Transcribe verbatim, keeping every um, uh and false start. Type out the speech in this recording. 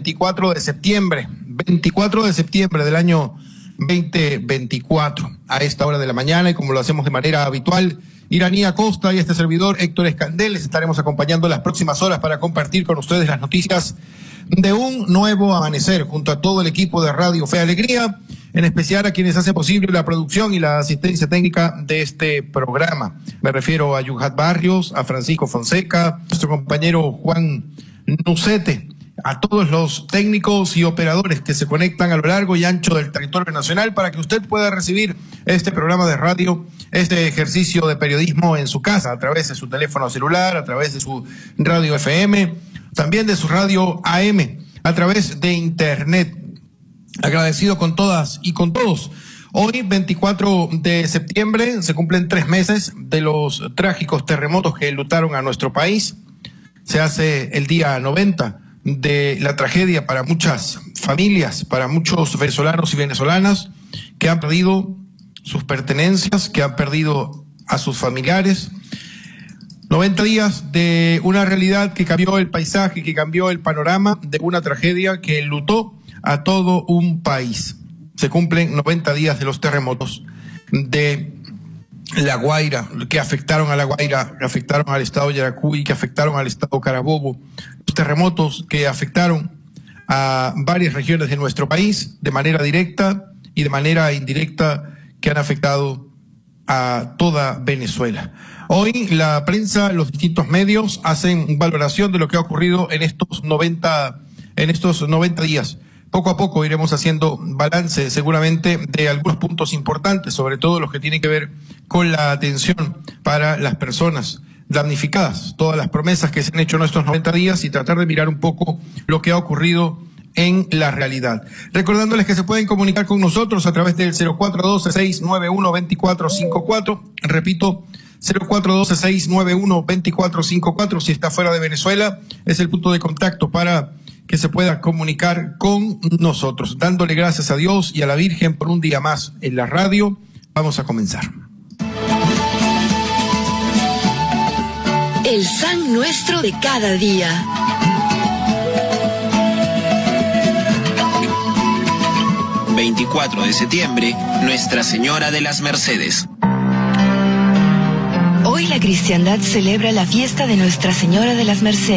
veinticuatro de septiembre, veinticuatro de septiembre del año veinte veinticuatro, a esta hora de la mañana, y como lo hacemos de manera habitual, Iranía Costa y este servidor Héctor Escandel les estaremos acompañando las próximas horas para compartir con ustedes las noticias de un nuevo amanecer, junto a todo el equipo de Radio Fe y Alegría, en especial a quienes hacen posible la producción y la asistencia técnica de este programa. Me refiero a Yuhat Barrios, a Francisco Fonseca, nuestro compañero Juan Nucete, a todos los técnicos y operadores que se conectan a lo largo y ancho del territorio nacional para que usted pueda recibir este programa de radio, este ejercicio de periodismo en su casa, a través de su teléfono celular, a través de su radio F M, también de su radio A M, a través de internet. Agradecido con todas y con todos. Hoy, veinticuatro de septiembre, se cumplen tres meses de los trágicos terremotos que enlutaron a nuestro país. Se hace el día noventa de la tragedia para muchas familias, para muchos venezolanos y venezolanas que han perdido sus pertenencias, que han perdido a sus familiares. noventa días de una realidad que cambió el paisaje, que cambió el panorama de una tragedia que enlutó a todo un país. Se cumplen noventa días de los terremotos de La Guaira, que afectaron a La Guaira, que afectaron al estado Yaracuy, que afectaron al estado Carabobo. Los terremotos que afectaron a varias regiones de nuestro país de manera directa y de manera indirecta, que han afectado a toda Venezuela. Hoy la prensa, los distintos medios hacen valoración de lo que ha ocurrido en estos noventa, en estos noventa días. Poco a poco iremos haciendo balance seguramente de algunos puntos importantes, sobre todo los que tienen que ver con la atención para las personas damnificadas, todas las promesas que se han hecho en estos noventa días y tratar de mirar un poco lo que ha ocurrido en la realidad. Recordándoles que se pueden comunicar con nosotros a través del cero cuatro uno dos, seis nueve uno, dos cuatro cinco cuatro, repito, cero cuatro uno dos, seis nueve uno, dos cuatro cinco cuatro, si está fuera de Venezuela, es el punto de contacto para que se pueda comunicar con nosotros. Dándole gracias a Dios y a la Virgen por un día más en la radio, vamos a comenzar. El San Nuestro de cada día. veinticuatro de septiembre, Nuestra Señora de las Mercedes. Hoy la cristiandad celebra la fiesta de Nuestra Señora de las Mercedes.